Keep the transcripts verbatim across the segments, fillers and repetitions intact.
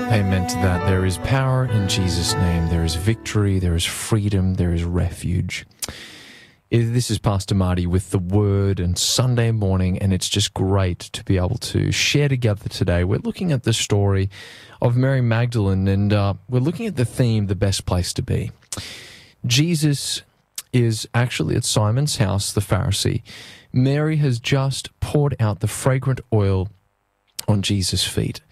Amen to that. There is power in Jesus' name. There is victory. There is freedom. There is refuge. This is Pastor Marty with the Word and Sunday morning, and it's just great to be able to share together today. We're looking at the story of Mary Magdalene, and uh, we're looking at the theme, the best place to be. Jesus is actually at Simon's house, the Pharisee. Mary has just poured out the fragrant oil on Jesus' feet.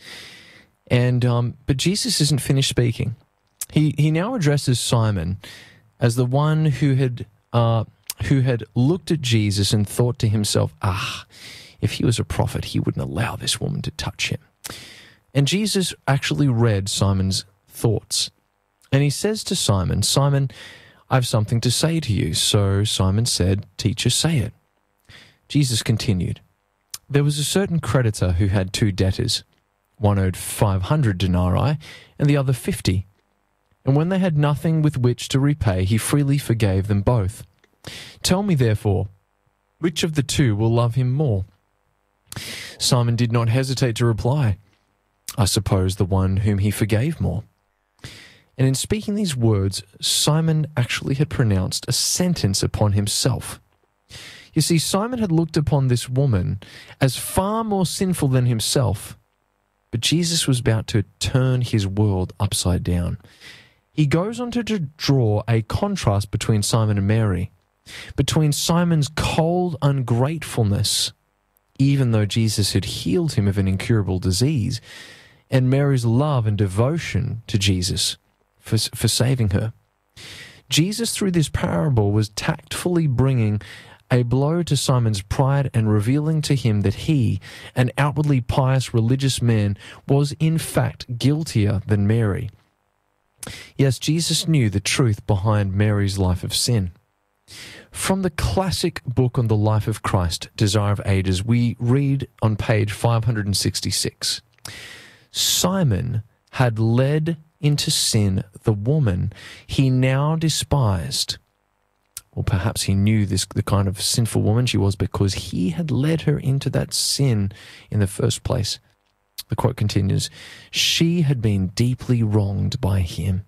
And um, but Jesus isn't finished speaking. He he now addresses Simon as the one who had uh, who had looked at Jesus and thought to himself, ah, if he was a prophet, he wouldn't allow this woman to touch him. And Jesus actually read Simon's thoughts. And he says to Simon, Simon, I have something to say to you. So Simon said, Teacher, say it. Jesus continued, there was a certain creditor who had two debtors. One owed five hundred denarii and the other fifty. And when they had nothing with which to repay, he freely forgave them both. Tell me, therefore, which of the two will love him more? Simon did not hesitate to reply, I suppose the one whom he forgave more. And in speaking these words, Simon actually had pronounced a sentence upon himself. You see, Simon had looked upon this woman as far more sinful than himself, but Jesus was about to turn his world upside down. He goes on to draw a contrast between Simon and Mary, between Simon's cold ungratefulness, even though Jesus had healed him of an incurable disease, and Mary's love and devotion to Jesus for, for saving her. Jesus, through this parable, was tactfully bringing a blow to Simon's pride and revealing to him that he, an outwardly pious religious man, was in fact guiltier than Mary. Yes, Jesus knew the truth behind Mary's life of sin. From the classic book on the life of Christ, Desire of Ages, we read on page five hundred sixty-six, Simon had led into sin the woman he now despised. Or perhaps he knew this the kind of sinful woman she was because he had led her into that sin in the first place. The quote continues, she had been deeply wronged by him.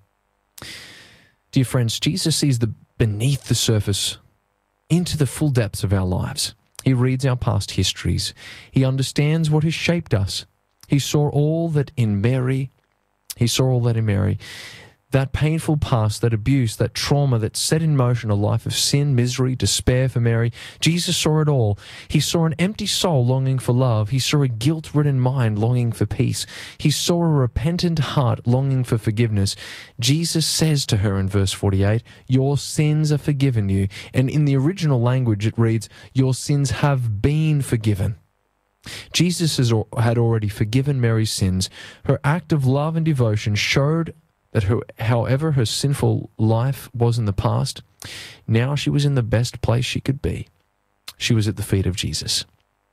Dear friends, Jesus sees the beneath the surface into the full depths of our lives. He reads our past histories. He understands what has shaped us. He saw all that in Mary. He saw all that in Mary. That painful past, that abuse, that trauma that set in motion a life of sin, misery, despair for Mary. Jesus saw it all. He saw an empty soul longing for love. He saw a guilt-ridden mind longing for peace. He saw a repentant heart longing for forgiveness. Jesus says to her in verse forty-eight, your sins are forgiven you. And in the original language it reads, your sins have been forgiven. Jesus has, had already forgiven Mary's sins. Her act of love and devotion showed that her, however her sinful life was in the past, now she was in the best place she could be. She was at the feet of Jesus.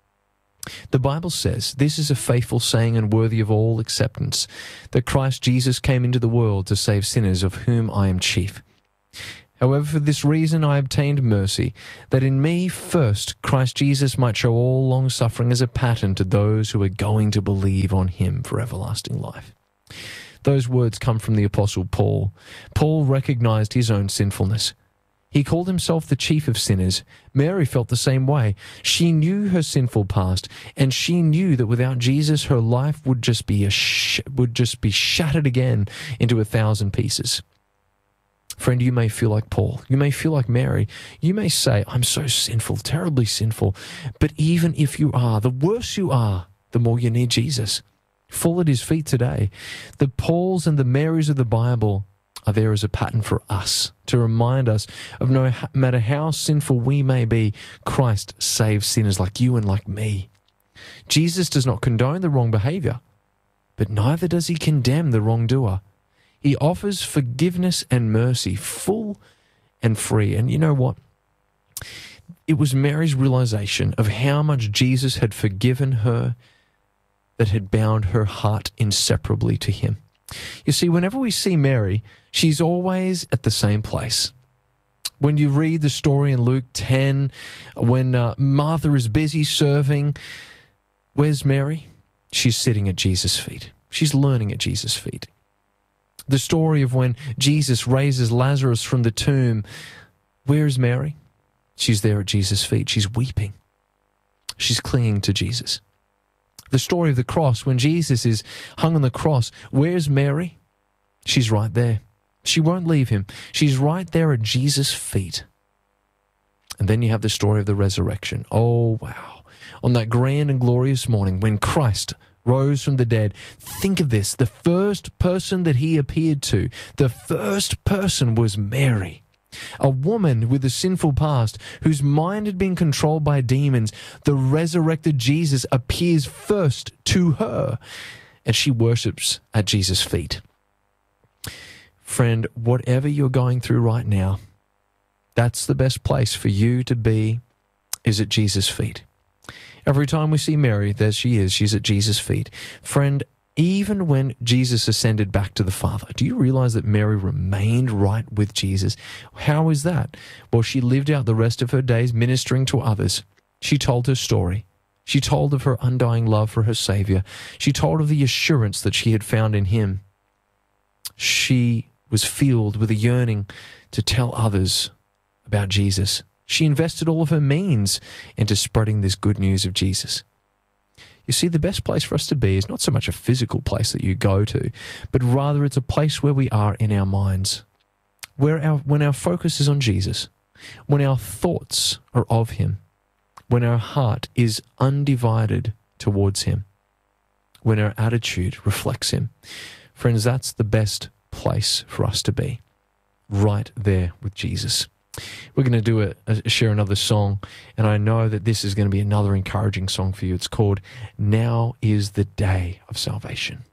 The Bible says, this is a faithful saying and worthy of all acceptance, that Christ Jesus came into the world to save sinners, of whom I am chief. However, for this reason I obtained mercy, that in me first Christ Jesus might show all long-suffering as a pattern to those who are going to believe on him for everlasting life. Those words come from the Apostle Paul. Paul recognized his own sinfulness. He called himself the chief of sinners. Mary felt the same way. She knew her sinful past, and she knew that without Jesus, her life would just be a sh- would just be shattered again into a thousand pieces. Friend, you may feel like Paul. You may feel like Mary. You may say, I'm so sinful, terribly sinful. But even if you are, the worse you are, the more you need Jesus. Fall at his feet today. The Pauls and the Marys of the Bible are there as a pattern for us, to remind us of no matter how sinful we may be, Christ saves sinners like you and like me. Jesus does not condone the wrong behavior, but neither does he condemn the wrongdoer. He offers forgiveness and mercy, full and free. And you know what? It was Mary's realization of how much Jesus had forgiven her that had bound her heart inseparably to him. You see, whenever we see Mary, she's always at the same place. When you read the story in Luke ten, when uh, Martha is busy serving, where's Mary? She's sitting at Jesus' feet. She's learning at Jesus' feet. The story of when Jesus raises Lazarus from the tomb, where's Mary? She's there at Jesus' feet. She's weeping. She's clinging to Jesus. The story of the cross, when Jesus is hung on the cross, where's Mary? She's right there. She won't leave him. She's right there at Jesus' feet. And then you have the story of the resurrection. Oh, wow. On that grand and glorious morning when Christ rose from the dead, think of this. The first person that he appeared to, the first person was Mary. A woman with a sinful past whose mind had been controlled by demons. The resurrected Jesus appears first to her, and she worships at Jesus' feet. Friend, whatever you're going through right now, that's the best place for you to be, is at Jesus' feet. Every time we see Mary, there she is. She's at Jesus' feet. Friend, even when Jesus ascended back to the Father, do you realize that Mary remained right with Jesus? How is that? Well, she lived out the rest of her days ministering to others. She told her story. She told of her undying love for her Savior. She told of the assurance that she had found in him. She was filled with a yearning to tell others about Jesus. She invested all of her means into spreading this good news of Jesus. You see, the best place for us to be is not so much a physical place that you go to, but rather it's a place where we are in our minds, where our, when our focus is on Jesus, when our thoughts are of him, when our heart is undivided towards him, when our attitude reflects him. Friends, that's the best place for us to be, right there with Jesus. We're going to do a, a share another song, and I know that this is going to be another encouraging song for you. It's called Now is the Day of Salvation.